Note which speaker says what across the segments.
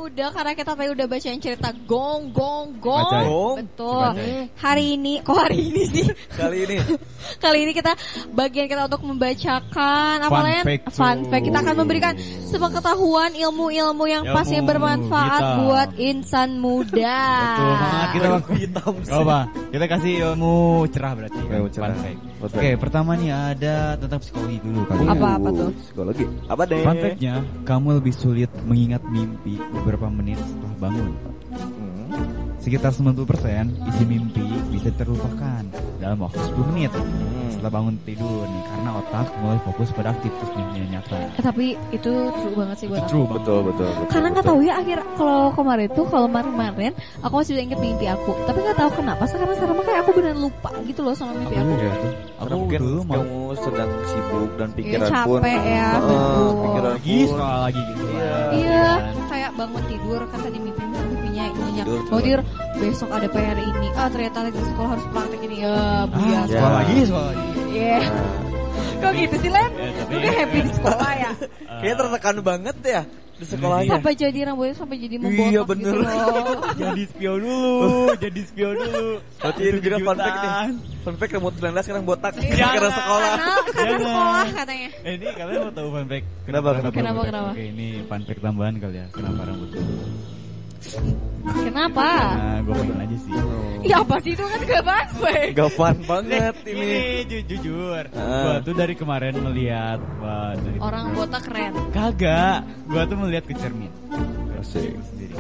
Speaker 1: Udah, karena kita tadi udah bacain cerita gong.
Speaker 2: Gong?
Speaker 1: Betul.
Speaker 2: Bacain.
Speaker 1: Hari ini sih? Kali ini bagian kita untuk membacakan fun fact. Kita akan memberikan sepengetahuan ilmu-ilmu yang pastinya bermanfaat buat insan muda.
Speaker 3: Betul banget, kita kasih ilmu cerah berarti. Fun fact. Oke, pertama nih ada tentang psikologi dulu kali.
Speaker 1: Apa tuh?
Speaker 2: Psikologi. Apa deh?
Speaker 3: Fun fact-nya, kamu lebih sulit mengingat mimpi beberapa menit setelah bangun. Sekitar 90% isi mimpi bisa terlupakan dalam waktu 10 menit setelah bangun tidur nih, karena otak mulai fokus pada aktivitas mimpinya nyata.
Speaker 1: Tapi itu true banget sih buat
Speaker 3: True,
Speaker 1: aku.
Speaker 2: Betul.
Speaker 1: Karena nggak tahu ya kalau kemarin aku masih bisa inget mimpi aku. Tapi nggak tahu kenapa sekarang kayak aku beneran lupa gitu loh sama mimpi aku.
Speaker 2: Aku mungkin
Speaker 3: dulu
Speaker 2: kamu sedang sibuk dan pikiran
Speaker 1: capek
Speaker 2: pun
Speaker 1: ya,
Speaker 2: pikiran
Speaker 3: lagi sekolah lagi gitu.
Speaker 1: Iya, kayak bangun tidur kan tadi mimpinya ini mau tidur besok ada PR ini. Ternyata di sekolah harus praktek ini ya, biasa.
Speaker 3: Sekolah lagi.
Speaker 1: Iya. Kok gitu sih, Len? Lu udah happy di sekolah ya?
Speaker 2: Kayaknya tertekan banget ya di sekolahnya.
Speaker 1: Sampai jadi rambutnya sampai jadi membotak.
Speaker 2: Iya bener.
Speaker 1: Gitu loh.
Speaker 3: Jadi spion dulu.
Speaker 2: Berarti ini juga fun fact nih. Fun fact rambut 19 sekarang botak
Speaker 1: Jangan.
Speaker 2: karena sekolah.
Speaker 1: Karena sekolah katanya.
Speaker 3: Ini kalian mau tahu fun fact?
Speaker 2: Kenapa?
Speaker 3: Oke, ini fun fact tambahan kali ya. Kenapa rambut dulu?
Speaker 1: Kenapa?
Speaker 3: Nah, gue pengen aja sih.
Speaker 1: Ya apa sih itu kan gak baik.
Speaker 2: Gak fun banget ini.
Speaker 3: Jujur. Gue tuh dari kemarin melihat
Speaker 1: orang botak keren.
Speaker 3: Kagak. Gue tuh melihat ke cermin.
Speaker 2: Asik.
Speaker 3: Sendiri.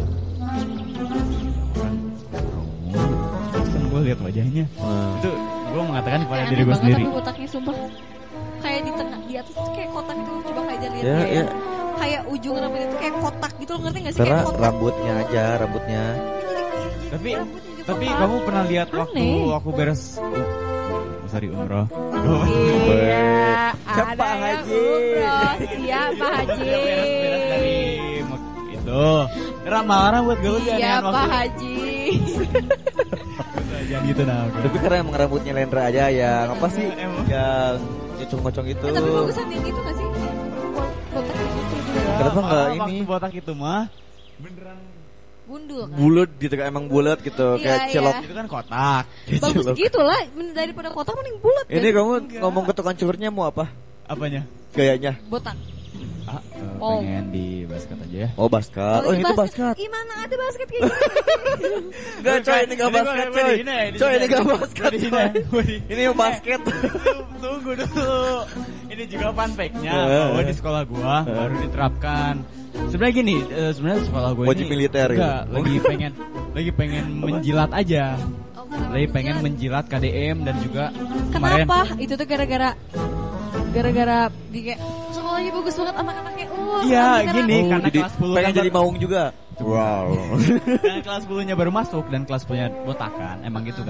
Speaker 3: Terus gue lihat wajahnya. Itu gue mengatakan kepada diri gue sendiri.
Speaker 1: Tapi botaknya sumpah kayak di tengah, di atas tuh kayak kotak itu. Coba kayak lihat
Speaker 2: Ya.
Speaker 1: Kayak ujung rambut itu kayak kotak gitu, lo ngerti gak sih?
Speaker 2: Karena
Speaker 1: Kayak kotak.
Speaker 2: rambutnya aja, rambutnya.
Speaker 3: Tapi kamu pernah lihat waktu aku beres umroh?
Speaker 1: Iya,
Speaker 2: Siapa
Speaker 1: ada yang
Speaker 2: Haji?
Speaker 1: umroh. Siapa Haji?
Speaker 3: Beres dari itu. Marah buat gue jangan
Speaker 1: Siapa Haji?
Speaker 3: Jangan gitu nah.
Speaker 2: Tapi karena emang rambutnya Lendra aja ya. Apa sih yang ngocong-ngocong itu?
Speaker 1: Tapi bagusan yang gitu gak sih? Botak gitu.
Speaker 2: Kenapa nggak ini?
Speaker 3: Waktu botak itu mah beneran
Speaker 1: Gundul kan?
Speaker 2: Bulat gitu, kayak emang bulat gitu,
Speaker 1: Iya,
Speaker 2: kayak celok.
Speaker 3: itu kan kotak.
Speaker 1: Bagus gitu lah, daripada kotak mending bulat.
Speaker 2: Ini kamu ngomong ke tukang cukurnya mau apa?
Speaker 3: Apanya?
Speaker 2: Gayanya?
Speaker 1: Botak.
Speaker 3: Pengen di basket aja ya.
Speaker 2: Oh basket. Oh itu basket.
Speaker 1: Gimana ada basket kayak gitu?
Speaker 2: Enggak coy, ini gak basket coy. Coy ini gak basket coy. Ini basket.
Speaker 3: Tunggu dulu. Ini juga fun fact-nya bahwa di sekolah gua baru diterapkan. Sebenarnya gini, sebenarnya sekolah gua
Speaker 2: wajib
Speaker 3: ini
Speaker 2: militer
Speaker 3: enggak,
Speaker 2: gitu.
Speaker 3: lagi pengen menjilat aja. Lagi pengen menjilat KDM dan juga kemarin.
Speaker 1: Kenapa? Itu tuh gara-gara di kayak sekolahnya bagus banget anak-anaknya.
Speaker 3: Iya, gini
Speaker 2: karena
Speaker 3: jadi kelas 10
Speaker 2: pengen jadi maung juga.
Speaker 3: Wow. Dan kelas 10-nya baru masuk dan kelas 10-nya botakan. Emang gitu kan.